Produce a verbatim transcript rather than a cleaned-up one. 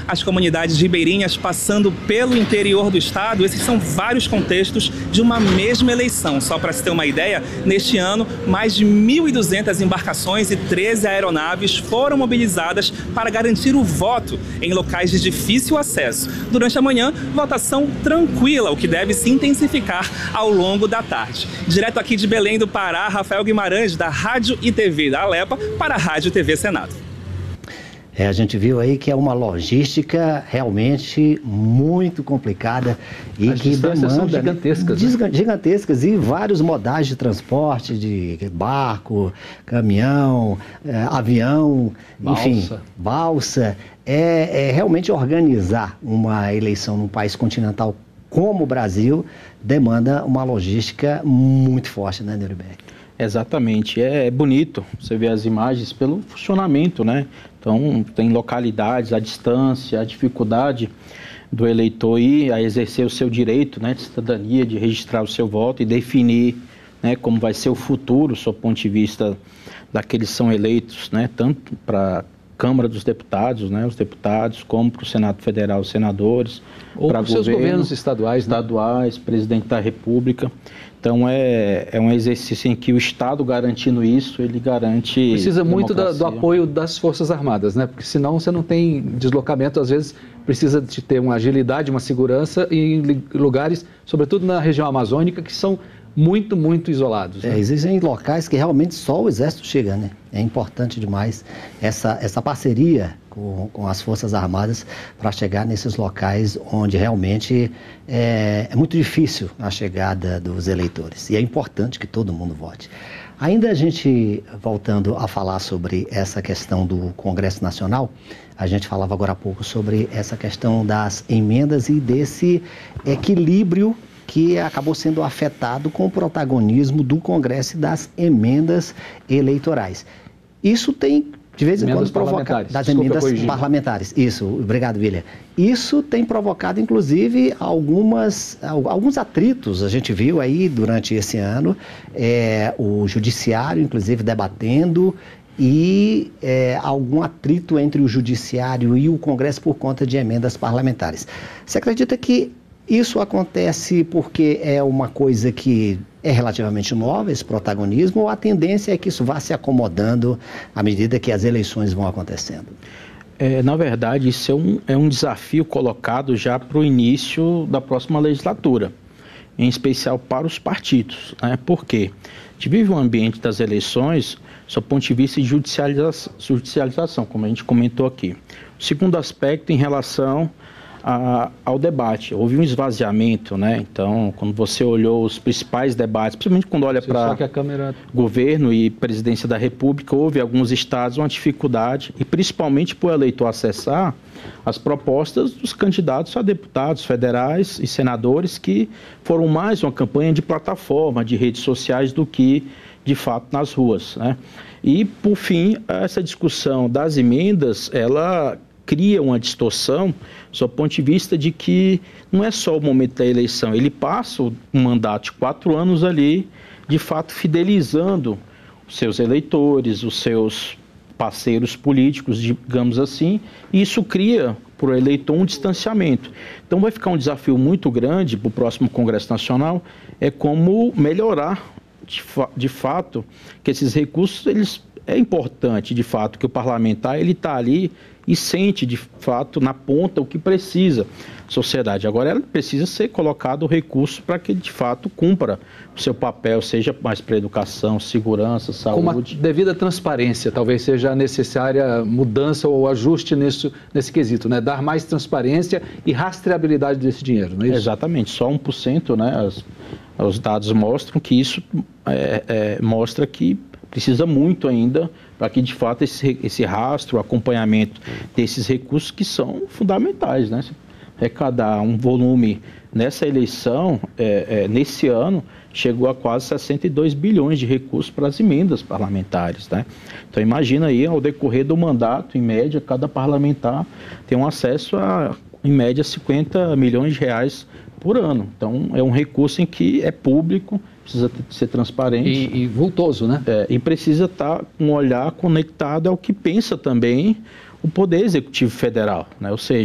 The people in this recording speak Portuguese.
as comunidades ribeirinhas passando pelo interior do estado. Esses são vários contextos de uma mesma eleição. Só para se ter uma ideia, neste ano, mais de mil e duzentas embarcações e treze aeronaves foram mobilizadas para garantir o voto em locais de difícil acesso. Durante a manhã, votação tranquila, o que deve se intensificar ao longo da tarde. Direto aqui de Belém do Pará, Rafael Guimarães, da Rádio e T V da Alepa, para a Rádio e T V Senado. É, a gente viu aí que é uma logística realmente muito complicada e As que distâncias demanda, são gigantescas, né? Gigantescas e vários modais de transporte, de barco, caminhão, é, avião, balsa. enfim, balsa. É, é realmente organizar uma eleição num país continental como o Brasil demanda uma logística muito forte, né, Nuremberg? Exatamente, é bonito você ver as imagens pelo funcionamento, né? Então tem localidades, a distância, a dificuldade do eleitor ir a exercer o seu direito, né, de cidadania, de registrar o seu voto e definir, né, como vai ser o futuro, do ponto de vista daqueles que são eleitos, né, tanto para Câmara dos Deputados, né, os deputados, como para o Senado Federal, os senadores, para os seus governos estaduais, né? estaduais, presidente da República. Então é, é um exercício em que o Estado garantindo isso, ele garante Precisa muito da, do apoio das Forças Armadas, né? Porque senão você não tem deslocamento, às vezes precisa de ter uma agilidade, uma segurança em lugares, sobretudo na região amazônica, que são muito, muito isolados. Né? É, existem locais que realmente só o Exército chega, né? É importante demais essa, essa parceria com, com as Forças Armadas para chegar nesses locais onde realmente é, é muito difícil a chegada dos eleitores. E é importante que todo mundo vote. Ainda a gente, voltando a falar sobre essa questão do Congresso Nacional, a gente falava agora há pouco sobre essa questão das emendas e desse equilíbrio que acabou sendo afetado com o protagonismo do Congresso e das emendas eleitorais. Isso tem, de vez em quando, provocado... Das emendas parlamentares. Isso, obrigado, William. Isso tem provocado, inclusive, algumas, alguns atritos. A gente viu aí, durante esse ano, é, o Judiciário, inclusive, debatendo e é, algum atrito entre o Judiciário e o Congresso por conta de emendas parlamentares. Você acredita que isso acontece porque é uma coisa que é relativamente nova, esse protagonismo, ou a tendência é que isso vá se acomodando à medida que as eleições vão acontecendo? É, na verdade, isso é um, é um desafio colocado já para o início da próxima legislatura, em especial para os partidos, né? Por quê? A gente vive um ambiente das eleições do ponto de vista de judicializa- judicialização, como a gente comentou aqui. O segundo aspecto, em relação A, ao debate. Houve um esvaziamento, né? Então, quando você olhou os principais debates, principalmente quando olha para câmera... governo e presidência da República, houve alguns estados uma dificuldade, e principalmente para o eleitor acessar as propostas dos candidatos a deputados federais e senadores, que foram mais uma campanha de plataforma, de redes sociais, do que, de fato, nas ruas, né? E, por fim, essa discussão das emendas, ela cria uma distorção, do ponto de vista de que não é só o momento da eleição, ele passa um mandato de quatro anos ali, de fato, fidelizando os seus eleitores, os seus parceiros políticos, digamos assim, e isso cria para o eleitor um distanciamento. Então vai ficar um desafio muito grande para o próximo Congresso Nacional, é como melhorar, de, fa de fato, que esses recursos, eles, é importante, de fato, que o parlamentar, ele está ali e sente, de fato, na ponta o que precisa a sociedade. Agora, ela precisa ser colocado o recurso para que, de fato, cumpra o seu papel, seja mais para educação, segurança, saúde. Com uma devida transparência, talvez seja necessária mudança ou ajuste nesse, nesse quesito, né? Dar mais transparência e rastreabilidade desse dinheiro, não é isso? Exatamente, só um por cento, né? As, os dados mostram que isso é, é, mostra que precisa muito ainda para que, de fato, esse, esse rastro, acompanhamento desses recursos que são fundamentais, né? Arrecadar um volume nessa eleição, é, é, nesse ano, chegou a quase sessenta e dois bilhões de recursos para as emendas parlamentares, né? Então, imagina aí, ao decorrer do mandato, em média, cada parlamentar tem um acesso a, em média, cinquenta milhões de reais por ano. Então, é um recurso em que é público, precisa ser transparente. E, e vultoso, né? É, e precisa estar com um olhar conectado ao que pensa também o Poder Executivo Federal, né? Ou seja,